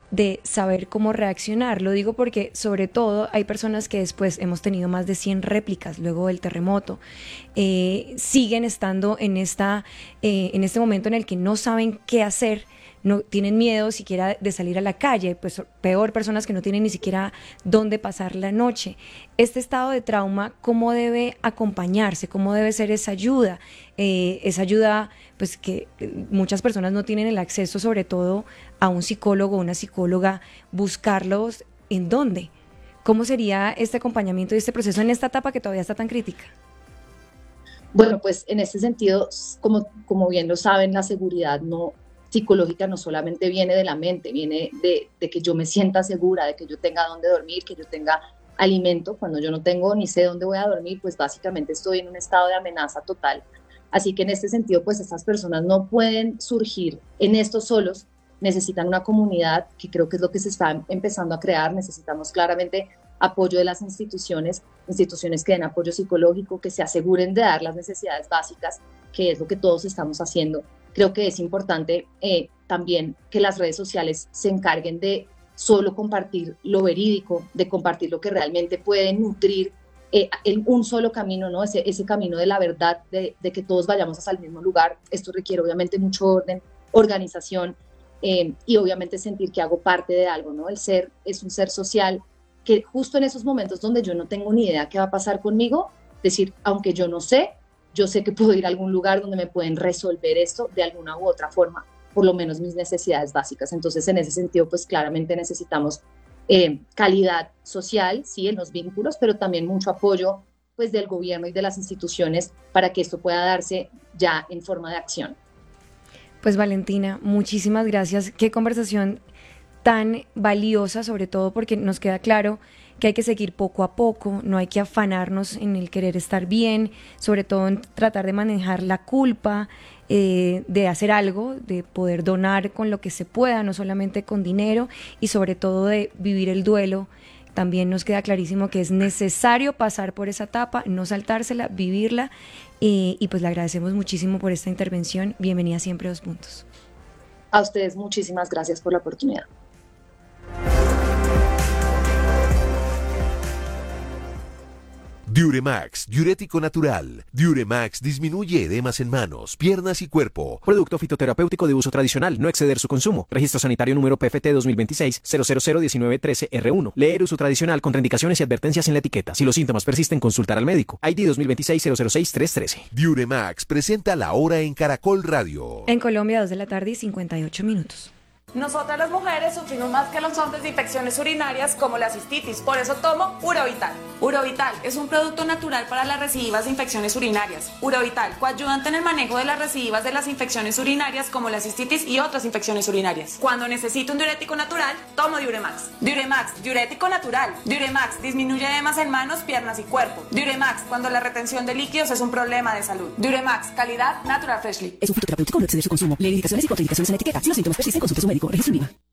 de saber cómo reaccionar. Lo digo porque sobre todo hay personas que después hemos tenido más de 100 réplicas luego del terremoto, siguen estando en este momento en el que no saben qué hacer, no tienen miedo siquiera de salir a la calle, pues peor personas que no tienen ni siquiera dónde pasar la noche. Este estado de trauma, ¿cómo debe acompañarse? ¿Cómo debe ser esa ayuda? Esa ayuda, pues que muchas personas no tienen el acceso, sobre todo a un psicólogo o una psicóloga, buscarlos ¿en dónde? ¿Cómo sería este acompañamiento y este proceso en esta etapa que todavía está tan crítica? Bueno, pues en este sentido, como bien lo saben, la seguridad psicológica no solamente viene de la mente, viene de que yo me sienta segura, de que yo tenga dónde dormir, que yo tenga alimento. Cuando yo no tengo ni sé dónde voy a dormir, pues básicamente estoy en un estado de amenaza total. Así que en este sentido, pues estas personas no pueden surgir en esto solos, necesitan una comunidad, que creo que es lo que se está empezando a crear. Necesitamos claramente apoyo de las instituciones que den apoyo psicológico, que se aseguren de dar las necesidades básicas, que es lo que todos estamos haciendo. Creo que es importante también que las redes sociales se encarguen de solo compartir lo verídico, de compartir lo que realmente puede nutrir en un solo camino, ¿no? Ese camino de la verdad, de que todos vayamos hacia el mismo lugar. Esto requiere obviamente mucho orden, organización, y obviamente sentir que hago parte de algo, ¿no? El ser es un ser social que justo en esos momentos donde yo no tengo ni idea qué va a pasar conmigo, decir, aunque yo sé que puedo ir a algún lugar donde me pueden resolver esto de alguna u otra forma, por lo menos mis necesidades básicas. Entonces, en ese sentido, pues claramente necesitamos calidad social, sí, en los vínculos, pero también mucho apoyo pues del gobierno y de las instituciones para que esto pueda darse ya en forma de acción. Pues Valentina, muchísimas gracias. Qué conversación tan valiosa, sobre todo porque nos queda claro que hay que seguir poco a poco, no hay que afanarnos en el querer estar bien, sobre todo en tratar de manejar la culpa, de hacer algo, de poder donar con lo que se pueda, no solamente con dinero, y sobre todo de vivir el duelo. También nos queda clarísimo que es necesario pasar por esa etapa, no saltársela, vivirla, y pues le agradecemos muchísimo por esta intervención. Bienvenida siempre a Dos Puntos. A ustedes muchísimas gracias por la oportunidad. Diuremax, diurético natural. Diuremax disminuye edemas en manos, piernas y cuerpo. Producto fitoterapéutico de uso tradicional, no exceder su consumo. Registro sanitario número PFT 2026-0001913R1. Leer uso tradicional, contraindicaciones y advertencias en la etiqueta. Si los síntomas persisten, consultar al médico. ID 2026-006-313. Diuremax presenta La Hora en Caracol Radio. En Colombia, 2 de la tarde y 58 minutos. Nosotras las mujeres sufrimos más que los hombres de infecciones urinarias como la cistitis, por eso tomo Urovital. Urovital es un producto natural para las recidivas de infecciones urinarias. Urovital, coayudante en el manejo de las recidivas de las infecciones urinarias como la cistitis y otras infecciones urinarias. Cuando necesito un diurético natural, tomo Diuremax. Diuremax, diurético natural. Diuremax disminuye edemas en manos, piernas y cuerpo. Diuremax, cuando la retención de líquidos es un problema de salud. Diuremax, calidad Natural Freshly. Es un fitoterapéutico, no exceder su consumo. Lee indicaciones y contraindicaciones en la etiqueta. Si los síntomas persisten, consulte a su médico. Registro INVIMA.